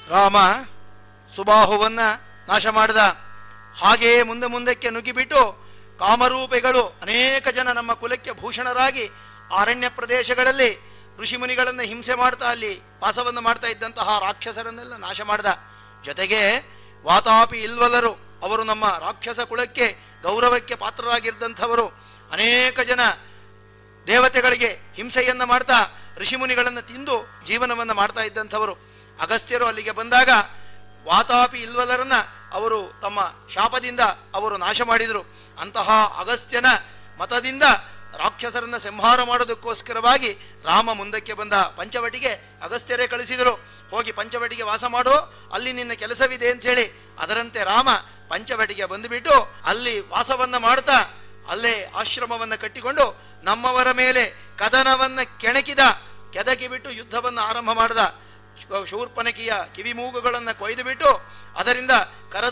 ರಾಮ ಸುಬಾಹುವನ್ನ ನಾಶ ಮಾಡಿದ. ಹಾಗೆಯೇ ಮುಂದಕ್ಕೆ ನುಗ್ಗಿಬಿಟ್ಟು ಕಾಮರೂಪಿಗಳು ಅನೇಕ ಜನ ನಮ್ಮ ಕುಲಕ್ಕೆ ಭೂಷಣರಾಗಿ ಅರಣ್ಯ ಪ್ರದೇಶಗಳಲ್ಲಿ ಋಷಿಮುನಿಗಳನ್ನು ಹಿಂಸೆ ಮಾಡ್ತಾ ಅಲ್ಲಿ ವಾಸವನ್ನು ಮಾಡ್ತಾ ಇದ್ದಂತಹ ರಾಕ್ಷಸರನ್ನೆಲ್ಲ ನಾಶ ಮಾಡಿದ. ಜೊತೆಗೆ ವಾತಾಪಿ ಇಲ್ವಲರು, ಅವರು ನಮ್ಮ ರಾಕ್ಷಸ ಕುಲಕ್ಕೆ ಗೌರವಕ್ಕೆ ಪಾತ್ರರಾಗಿದ್ದಂಥವರು. ಅನೇಕ ಜನ ದೇವತೆಗಳಿಗೆ ಹಿಂಸೆಯನ್ನು ಮಾಡ್ತಾ ಋಷಿಮುನಿಗಳನ್ನು ತಿಂದು ಜೀವನವನ್ನು ಮಾಡ್ತಾ ಇದ್ದಂಥವರು. ಅಗಸ್ತ್ಯರು ಅಲ್ಲಿಗೆ ಬಂದಾಗ ವಾತಾಪಿ ಇಲ್ವಲರನ್ನ ಅವರು ತಮ್ಮ ಶಾಪದಿಂದ ಅವರು ನಾಶ ಮಾಡಿದರು. ಅಂತಹ ಅಗಸ್ತ್ಯನ ಮತದಿಂದ ರಾಕ್ಷಸರನ್ನ ಸಂಹಾರ ಮಾಡೋದಕ್ಕೋಸ್ಕರವಾಗಿ ರಾಮ ಮುಂದಕ್ಕೆ ಬಂದ. ಪಂಚವಟಿಗೆ ಅಗಸ್ತ್ಯರೇ ಕಳಿಸಿದರು, ಹೋಗಿ ಪಂಚವಟಿಗೆ ವಾಸ ಮಾಡು, ಅಲ್ಲಿ ನಿನ್ನ ಕೆಲಸವಿದೆ ಅಂಥೇಳಿ. ಅದರಂತೆ ರಾಮ ಪಂಚವಟಿಗೆ ಬಂದುಬಿಟ್ಟು ಅಲ್ಲಿ ವಾಸವನ್ನ ಮಾಡ್ತಾ ಅಲ್ಲೇ ಆಶ್ರಮವನ್ನು ಕಟ್ಟಿಕೊಂಡು ನಮ್ಮವರ ಮೇಲೆ ಕದನವನ್ನು ಕೆದಕಿ ಬಿಟ್ಟು ಯುದ್ಧವನ್ನು ಆರಂಭ ಮಾಡಿದ. ಶೂರ್ಪನಖಿಯ ಕಿವಿಮೂಗುಗಳನ್ನು ಕೊಯ್ದು ಬಿಟ್ಟು ಅದರಿಂದ